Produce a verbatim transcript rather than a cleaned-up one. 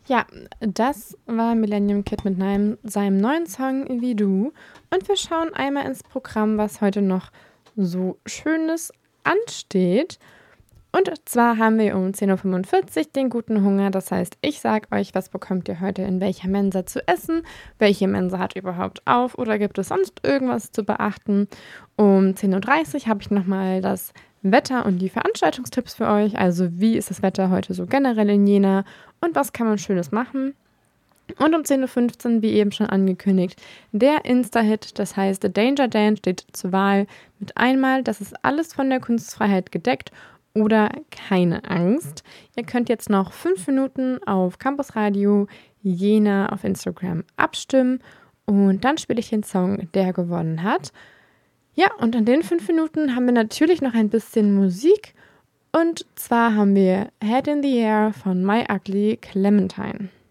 Ja, das war Millennium Kid mit neim seinem neuen Song „Wie du“. Und wir schauen einmal ins Programm, was heute noch so Schönes ansteht. Und zwar haben wir um zehn Uhr fünfundvierzig den guten Hunger. Das heißt, ich sage euch, was bekommt ihr heute in welcher Mensa zu essen? Welche Mensa hat überhaupt auf? Oder gibt es sonst irgendwas zu beachten? Um zehn Uhr dreißig habe ich nochmal das Wetter und die Veranstaltungstipps für euch. Also wie ist das Wetter heute so generell in Jena und was kann man Schönes machen? Und um zehn Uhr fünfzehn, wie eben schon angekündigt, der Insta-Hit, das heißt Danger Dan steht zur Wahl mit einmal, das ist alles von der Kunstfreiheit gedeckt oder keine Angst. Ihr könnt jetzt noch fünf Minuten auf Campus Radio Jena auf Instagram abstimmen und dann spiele ich den Song, der gewonnen hat. Ja, und in den fünf Minuten haben wir natürlich noch ein bisschen Musik und zwar haben wir Head in the Air von My Ugly Clementine.